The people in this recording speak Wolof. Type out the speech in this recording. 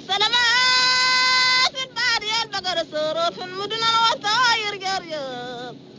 سلامات البعد يا البقر الصروف المدن الوطاير قريب